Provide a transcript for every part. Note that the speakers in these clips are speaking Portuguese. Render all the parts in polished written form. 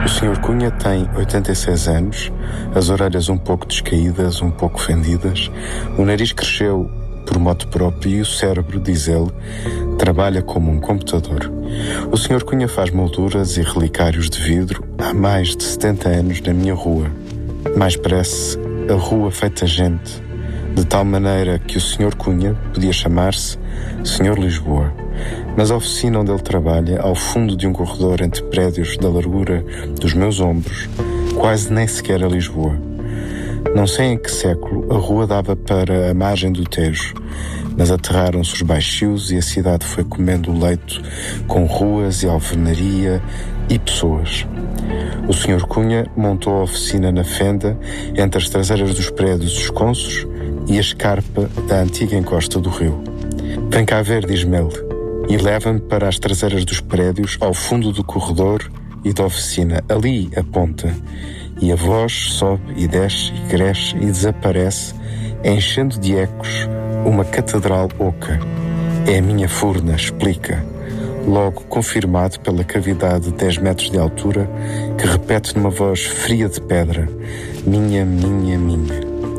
O Sr. Cunha tem 86 anos, as orelhas um pouco descaídas, um pouco fendidas, o nariz cresceu por moto próprio e o cérebro, diz ele, trabalha como um computador. O Sr. Cunha faz molduras e relicários de vidro há mais de 70 anos na minha rua. Mais parece a rua feita gente, de tal maneira que o Sr. Cunha podia chamar-se Sr. Lisboa. Mas a oficina onde ele trabalha, ao fundo de um corredor entre prédios da largura dos meus ombros, quase nem sequer a Lisboa. Não sei em que século a rua dava para a margem do Tejo, mas aterraram-se os baixios e a cidade foi comendo o leito com ruas e alvenaria e pessoas. O Sr. Cunha montou a oficina na fenda entre as traseiras dos prédios esconsos e a escarpa da antiga encosta do rio. Vem cá ver, diz-me ele, e leva-me para as traseiras dos prédios, ao fundo do corredor e da oficina. Ali aponta, e a voz sobe e desce e cresce e desaparece, enchendo de ecos uma catedral oca. É a minha furna, explica, logo confirmado pela cavidade de 10 metros de altura, que repete numa voz fria de pedra: minha, minha, minha.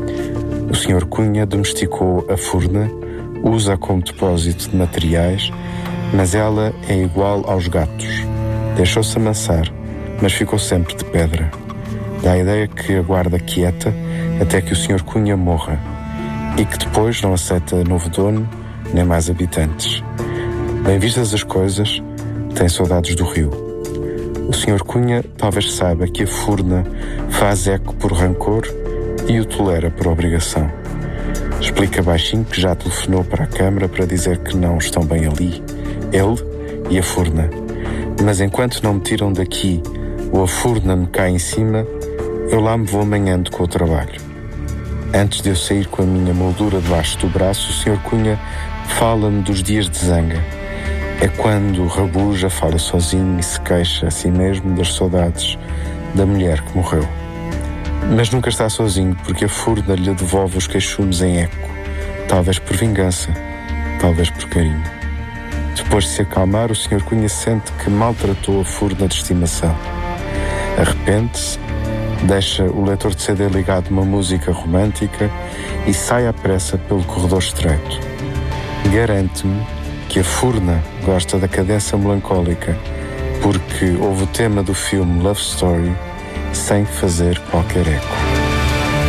O Sr. Cunha domesticou a furna, usa como depósito de materiais, mas ela é igual aos gatos. Deixou-se amansar, mas ficou sempre de pedra. Dá a ideia que aguarda quieta até que o Sr. Cunha morra e que depois não aceita novo dono nem mais habitantes. Bem vistas as coisas, tem saudades do rio. O Sr. Cunha talvez saiba que a furna faz eco por rancor e o tolera por obrigação. Explica baixinho que já telefonou para a Câmara para dizer que não estão bem ali, ele e a furna. Mas enquanto não me tiram daqui ou a furna me cai em cima, eu lá me vou amanhando com o trabalho. Antes de eu sair com a minha moldura debaixo do braço, o Sr. Cunha fala-me dos dias de zanga. É quando rabuja, fala sozinho e se queixa a si mesmo das saudades da mulher que morreu. Mas nunca está sozinho, porque a furna lhe devolve os queixumes em eco, talvez por vingança, talvez por carinho. Depois de se acalmar, o Sr. Cunha sente que maltratou a furna de estimação. Arrepende-se, deixa o leitor de CD ligado numa música romântica e sai à pressa pelo corredor estreito. Garante-me que a furna gosta da cadência melancólica, porque ouve o tema do filme Love Story sem fazer qualquer eco.